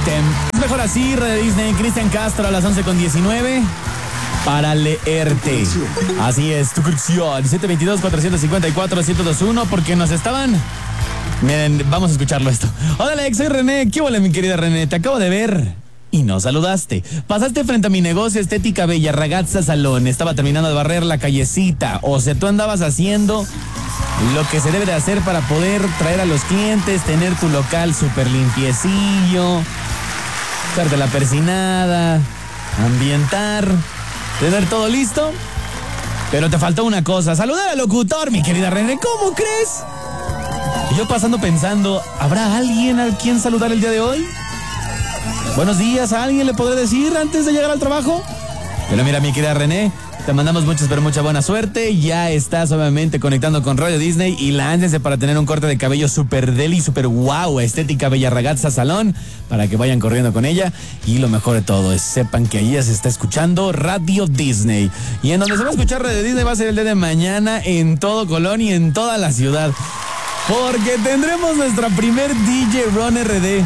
Es mejor así, Red Disney, Cristian Castro a las 11:19 para leerte. Así es, tu corrección, 722-454-1021, porque nos estaban... Miren, vamos a escucharlo esto. Hola Alex, soy René. ¿Qué hola mi querida René? Te acabo de ver y no saludaste. Pasaste frente a mi negocio Estética Bella Ragazza Salón. Estaba terminando de barrer la callecita. O sea, tú andabas haciendo lo que se debe de hacer para poder traer a los clientes, tener tu local súper limpiecillo, darte la persinada, ambientar, tener todo listo. Pero te faltó una cosa, saludar al locutor, mi querida René. ¿Cómo crees? Y yo pasando pensando, ¿habrá alguien al quien saludar el día de hoy? Buenos días, ¿a alguien le podré decir antes de llegar al trabajo? Pero mira, mi querida René, te mandamos mucha buena suerte. Ya estás obviamente conectando con Radio Disney y láncense para tener un corte de cabello super deli, super wow, Estética Bella Ragazza Salón, para que vayan corriendo con ella. Y lo mejor de todo es, sepan que ahí ya se está escuchando Radio Disney. Y en donde se va a escuchar Radio Disney va a ser el día de mañana en todo Colón y en toda la ciudad. Porque tendremos nuestra primer DJ Ron RD.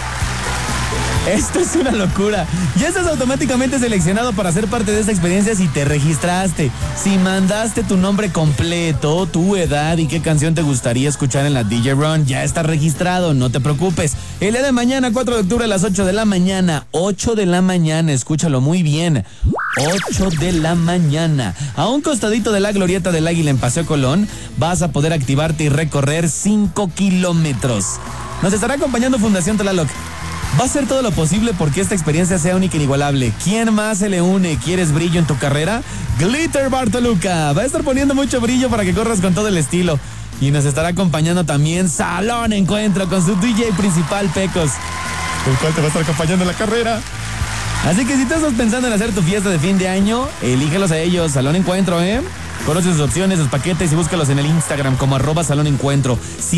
Esto es una locura. Ya estás automáticamente seleccionado para ser parte de esta experiencia si te registraste. Si mandaste tu nombre completo, tu edad y qué canción te gustaría escuchar en la DJ Run, ya estás registrado, no te preocupes. El día de mañana, 4 de octubre a las 8 de la mañana. 8 de la mañana, escúchalo muy bien. 8 de la mañana. A un costadito de la Glorieta del Águila en Paseo Colón, vas a poder activarte y recorrer 5 kilómetros. Nos estará acompañando Fundación Tlaloc. Va a hacer todo lo posible porque esta experiencia sea única e inigualable. ¿Quién más se le une? ¿Quieres brillo en tu carrera? Glitter Bar Toluca. Va a estar poniendo mucho brillo para que corras con todo el estilo. Y nos estará acompañando también Salón Encuentro con su DJ principal, Pecos, el cual te va a estar acompañando en la carrera. Así que si tú estás pensando en hacer tu fiesta de fin de año, elígelos a ellos, Salón Encuentro, ¿eh? Conoce sus opciones, sus paquetes y búscalos en el Instagram como @Salón Encuentro.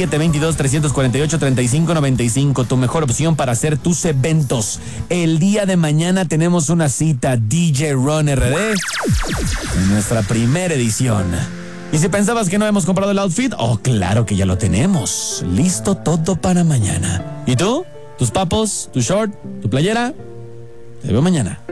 722-348-3595, tu mejor opción para hacer tus eventos. El día de mañana tenemos una cita DJ Ron RD en nuestra primera edición. Y si pensabas que no hemos comprado el outfit, oh, claro que ya lo tenemos. Listo todo para mañana. ¿Y tú? ¿Tus papos? ¿Tu short? ¿Tu playera? Te veo mañana.